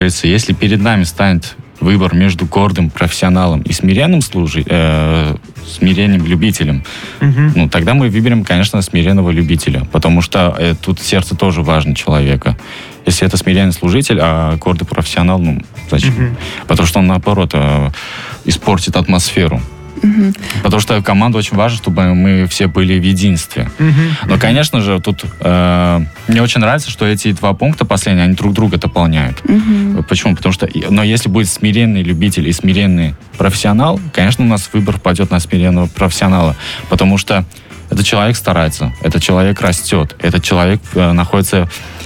Если перед нами станет выбор между гордым профессионалом и смиренным смиренным любителем, ну, тогда мы выберем, конечно, смиренного любителя, потому что тут сердце тоже важно человека. Если это смиренный служитель, а гордый профессионал, ну, зачем? Потому что он, наоборот, испортит атмосферу. Потому что команда очень важна, чтобы мы все были в единстве. Но, конечно же, тут мне очень нравится, что эти два пункта последние, они друг друга дополняют. Почему? Потому что, но если будет смиренный любитель и смиренный профессионал, конечно, у нас выбор пойдет на смиренного профессионала. Потому что этот человек старается, этот человек растет, этот человек находится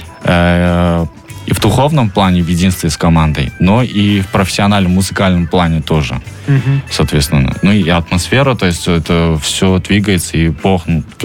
и в духовном плане в единстве с командой, но и в профессиональном, музыкальном плане тоже, соответственно. Ну и атмосфера, то есть это все двигается, и Бог,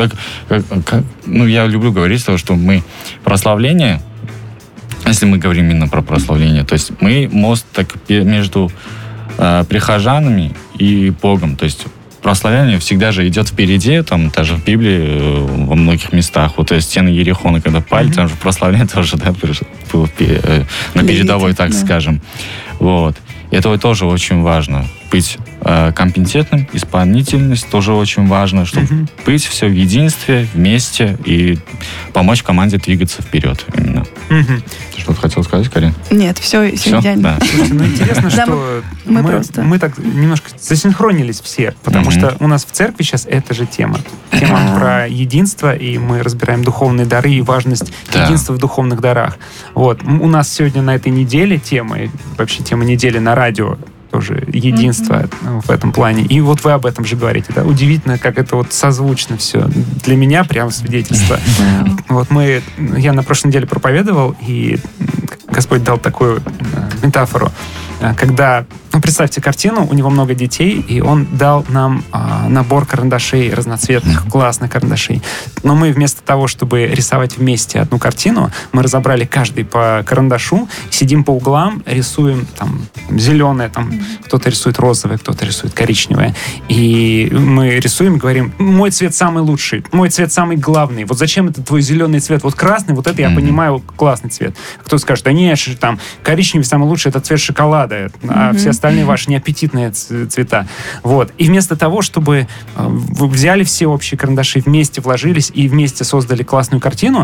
ну, я люблю говорить, что мы прославление, если мы говорим именно про прославление, то есть мы мост так между прихожанами и Богом, то есть прославление всегда же идет впереди, там даже в Библии во многих местах. Вот стены Ерихона, когда пали, там же прославление тоже, да, было на передовой, так скажем. Вот. И это тоже очень важно. Быть компетентным, исполнительность тоже очень важно, чтобы быть все в единстве, вместе и помочь команде двигаться вперед именно. Ты что-то хотел сказать, Карин? Нет, все идеально. Да. Слушайте, ну интересно, что мы так немножко засинхронились все, потому что у нас в церкви сейчас эта же тема. Тема про единство, и мы разбираем духовные дары и важность единства в духовных дарах. Вот. У нас сегодня на этой неделе тема, и вообще тема недели на радио, тоже единство в этом плане. И вот вы об этом же говорите, да? Удивительно, как это вот созвучно все. Для меня прям свидетельство. Вот я на прошлой неделе проповедовал, и Господь дал такую метафору, когда, представьте картину, у него много детей, и он дал нам набор карандашей разноцветных, классных карандашей. Но мы вместо того, чтобы рисовать вместе одну картину, мы разобрали каждый по карандашу, сидим по углам, рисуем там зеленое, там кто-то рисует розовое, кто-то рисует коричневое. И мы рисуем и говорим: мой цвет самый лучший, мой цвет самый главный. Вот зачем это твой зеленый цвет? Вот красный, вот это я понимаю, классный цвет. Кто-то скажет: да нет, там коричневый самый лучший, это цвет шоколада, а все остальные ваши неаппетитные цвета. Вот. И вместо того, чтобы вы взяли все общие карандаши, вместе вложились и вместе создали классную картину,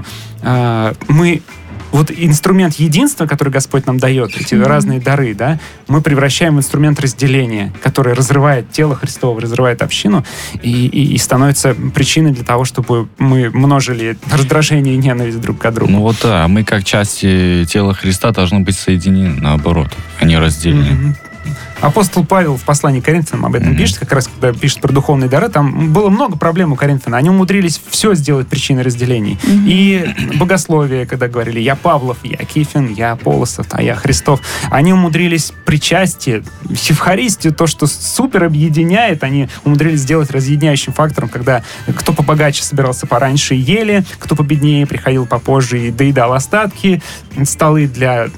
мы вот инструмент единства, который Господь нам дает, эти разные дары, да, мы превращаем в инструмент разделения, который разрывает тело Христово, разрывает общину и становится причиной для того, чтобы мы множили раздражение и ненависть друг к другу. Ну вот да, мы как части тела Христа должны быть соединены, наоборот, а не разделены. Апостол Павел в послании к Коринфянам об этом пишет, как раз когда пишет про духовные дары, там было много проблем у коринфян. Они умудрились все сделать причиной разделений. И богословие, когда говорили: я Павлов, я Кифин, я Полосов, а я Христов. Они умудрились причастие, Евхаристию, то, что супер объединяет, они умудрились сделать разъединяющим фактором, когда кто побогаче собирался пораньше и ели, кто победнее приходил попозже и доедал остатки, столы для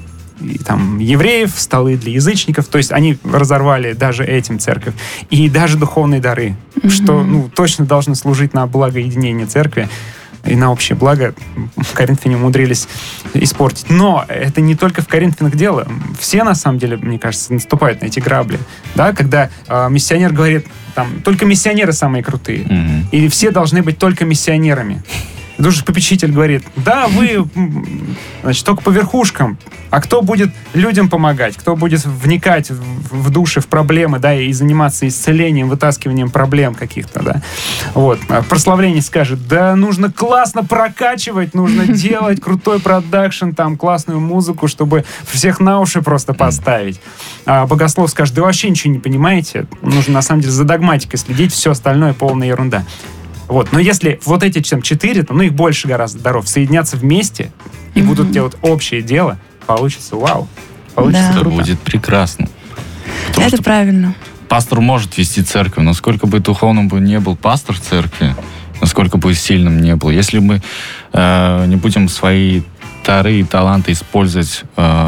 евреев, столы для язычников. То есть они разорвали даже этим церковь. И даже духовные дары, что точно должны служить на благо единения церкви и на общее благо, коринфяне умудрились испортить. Но это не только в коринфянах дело. Все, на самом деле, мне кажется, наступают на эти грабли. Да? Когда миссионер говорит, только миссионеры самые крутые. И все должны быть только миссионерами. Душепопечитель говорит: да, вы, значит, только по верхушкам. А кто будет людям помогать? Кто будет вникать в души, в проблемы, да, и заниматься исцелением, вытаскиванием проблем каких-то, да? Вот. А прославление скажет: да, нужно классно прокачивать, нужно делать крутой продакшн, классную музыку, чтобы всех на уши просто поставить. А богослов скажет: да, вообще ничего не понимаете. Нужно, на самом деле, за догматикой следить, все остальное полная ерунда. Вот. Но если вот эти 4, их больше гораздо даров, соединятся вместе и будут делать общее дело, получится вау. Получится круто. Будет прекрасно. Это правильно. Пастор может вести церковь, но сколько бы духовным бы не был пастор церкви, насколько бы сильным не был, если мы не будем свои дары и таланты использовать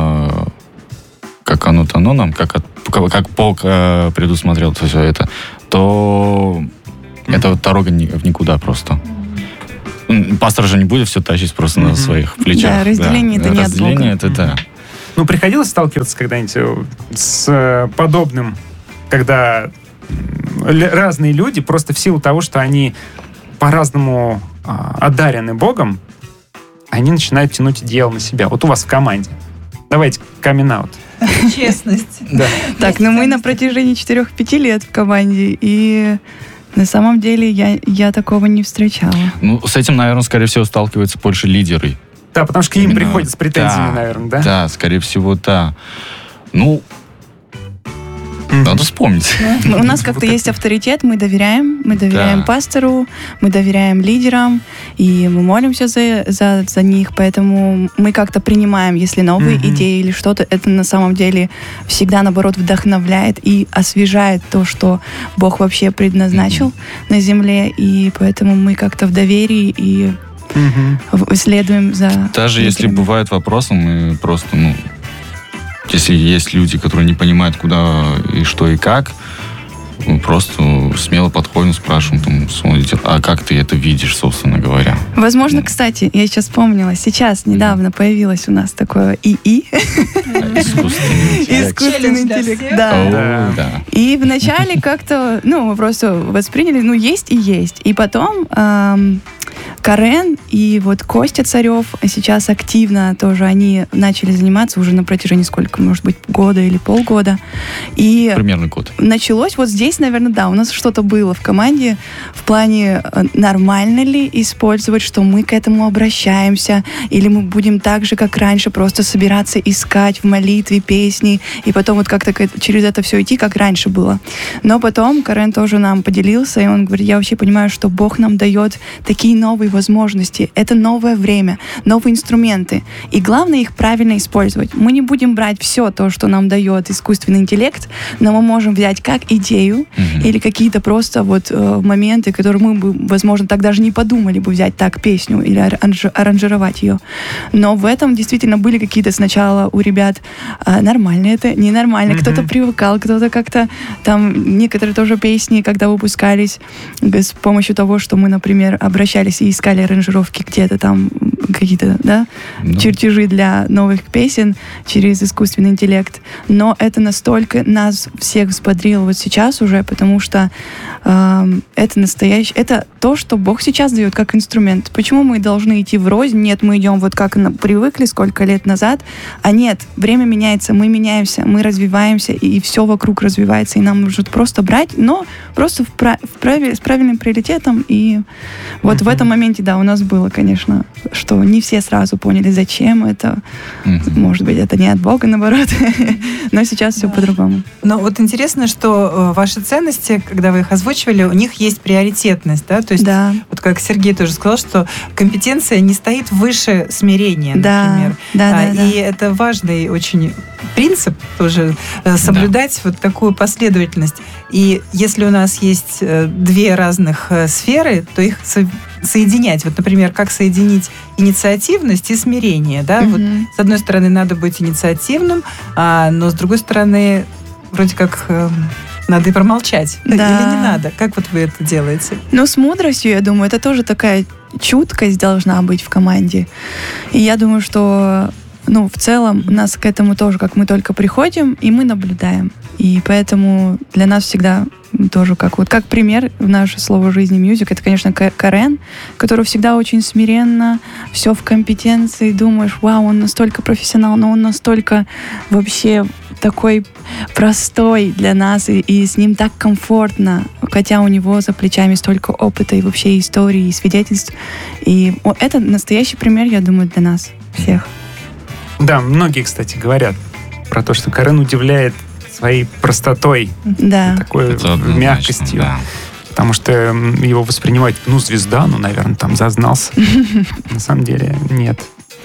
как оно дано нам, как Бог предусмотрел все это, то это дорога в никуда просто. Пастор же не будет все тащить просто на своих плечах. Да, разделение это не от Бога. Разделение это да. Ну, приходилось сталкиваться когда-нибудь с подобным, когда разные люди просто в силу того, что они по-разному одарены Богом, они начинают тянуть дело на себя. Вот у вас в команде. Давайте камин-аут. Честность. Да. Так, ну мы на протяжении 4-5 лет в команде, и на самом деле я такого не встречала. Ну, с этим, наверное, скорее всего, сталкиваются больше лидеры. Да, потому что к ним приходят с претензиями, наверное, да? Да, скорее всего, да. Ну, надо вспомнить. У нас как-то есть авторитет, мы доверяем пастору, мы доверяем лидерам, и мы молимся за них, поэтому мы как-то принимаем, если новые идеи или что-то, это на самом деле всегда, наоборот, вдохновляет и освежает то, что Бог вообще предназначил на земле, и поэтому мы как-то в доверии и следуем за Даже лидерами. если бывают вопросы, мы просто, если есть люди, которые не понимают, куда и что и как, мы просто смело подходим, спрашиваем, а как ты это видишь, собственно говоря? Возможно, кстати, я сейчас вспомнила, сейчас недавно появилось у нас такое ИИ. Искусственный интеллект. Да. И вначале как-то, мы просто восприняли, есть и есть. И потом Карен и вот Костя Царев сейчас активно тоже, они начали заниматься уже на протяжении сколько, может быть, года или полгода. И примерно год. Началось вот здесь, наверное, у нас что-то было в команде в плане, нормально ли использовать, что мы к этому обращаемся, или мы будем так же, как раньше, просто собираться искать в молитве песни, и потом вот как-то через это все идти, как раньше было. Но потом Карен тоже нам поделился, и он говорит, я вообще понимаю, что Бог нам дает такие новые возможности, это новое время, новые инструменты, и главное их правильно использовать. Мы не будем брать все то, что нам дает искусственный интеллект, но мы можем взять как идею или какие-то просто моменты, которые мы бы, возможно, так даже не подумали бы взять так песню или аранжировать ее. Но в этом действительно были какие-то сначала у ребят нормально это, ненормально. Кто-то привыкал, кто-то как-то там некоторые тоже песни, когда выпускались с помощью того, что мы, например, обращались и искали аранжировки где-то там какие-то, чертежи для новых песен через искусственный интеллект. Но это настолько нас всех взбодрило вот сейчас уже, потому что это настоящее, это то, что Бог сейчас дает как инструмент. Почему мы должны идти врознь? Нет, мы идем вот как привыкли сколько лет назад, а нет, время меняется, мы меняемся, мы развиваемся, и все вокруг развивается, и нам нужно просто брать, но просто с правильным приоритетом, и вот в этом моменте, у нас было, конечно, что не все сразу поняли, зачем это, может быть, это не от Бога, наоборот, но сейчас все по-другому. Но вот интересно, что ваши ценности, когда вы их озвучивали, у них есть приоритетность, да? То есть, вот как Сергей тоже сказал, что компетенция не стоит выше смирения, например. И это важный очень принцип тоже, соблюдать вот такую последовательность. И если у нас есть две разных сферы, то их соединять. Вот, например, как соединить инициативность и смирение, да? Вот, с одной стороны, надо быть инициативным, но с другой стороны, вроде как надо и промолчать. Или не надо? Как вот вы это делаете? С мудростью, я думаю, это тоже такая чуткость должна быть в команде. И я думаю, что в целом нас к этому тоже, как мы только приходим, и мы наблюдаем. И поэтому для нас всегда тоже как пример в наше слово жизни Music, это, конечно, Карен, который всегда очень смиренно, все в компетенции, думаешь, вау, он настолько профессионал, но он настолько вообще такой простой для нас, и с ним так комфортно, хотя у него за плечами столько опыта и вообще истории, и свидетельств. И это настоящий пример, я думаю, для нас всех. Да, многие, кстати, говорят про то, что Карен удивляет своей простотой, такой мягкостью. Да. Потому что его воспринимают, звезда, наверное, там зазнался. На самом деле нет.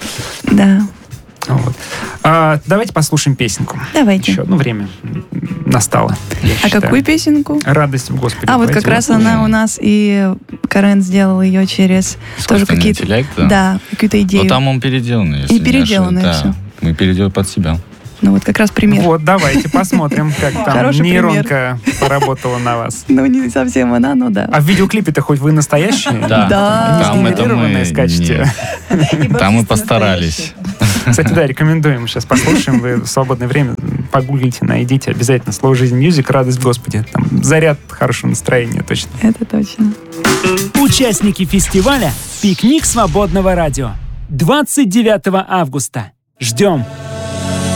Да. Вот. Давайте послушаем песенку. Давайте. Еще, время настало. Какую песенку? «Радость в Господе». Вот как раз она у нас, и Карен сделал ее через тоже какие-то... интеллект, какие-то идеи. Но там он переделанный, если и переделанный все. Мы переделали под себя. Вот как раз пример. Вот, давайте посмотрим, как там Хороший нейронка поработала на вас. Не совсем она, но да. А в видеоклипе-то хоть вы настоящие? Да. Не сгенерированные скачете? Там мы постарались. Кстати, да, рекомендуем. Сейчас послушаем. Вы в свободное время погуглите, найдите обязательно «Слово жизни мьюзик», «Радость в Господе». Там заряд хорошего настроения точно. Это точно. Участники фестиваля «Пикник свободного радио». 29 августа. Ждем!